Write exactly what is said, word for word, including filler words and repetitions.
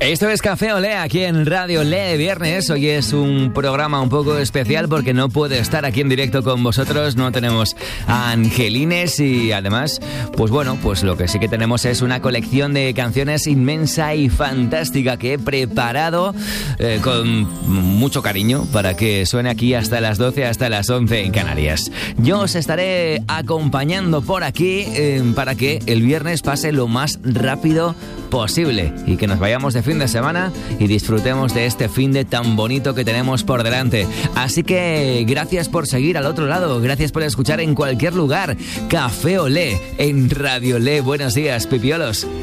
Esto es Café Olé aquí en Radio Olé de viernes. Hoy es un programa un poco especial porque no puedo estar aquí en directo con vosotros. No tenemos a Angelines y además, pues bueno, pues lo que sí que tenemos es una colección de canciones inmensa y fantástica que he preparado eh, con mucho cariño para que suene aquí hasta las doce, hasta las once en Canarias. Yo os estaré acompañando por aquí eh, para que el viernes pase lo más rápido posible y que nos vayamos de fin de semana y disfrutemos de este fin de tan bonito que tenemos por delante. Así que gracias por seguir al otro lado, gracias por escuchar en cualquier lugar Café Olé en Radio Olé. Buenos días, pipiolos.